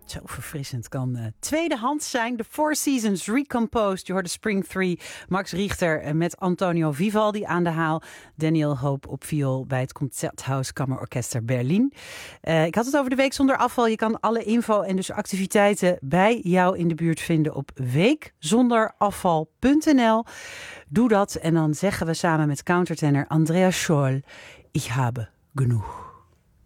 Zo verfrissend kan tweedehands zijn. De Four Seasons Recomposed. Je hoorde Spring 3. Max Richter met Antonio Vivaldi aan de haal. Daniel Hope op viool bij het Concerthaus Kammerorchester Berlin. Ik had het over de Week Zonder Afval. Je kan alle info en dus activiteiten bij jou in de buurt vinden op weekzonderafval.nl. Doe dat en dan zeggen we samen met countertenor Andreas Scholl: Ich habe genug.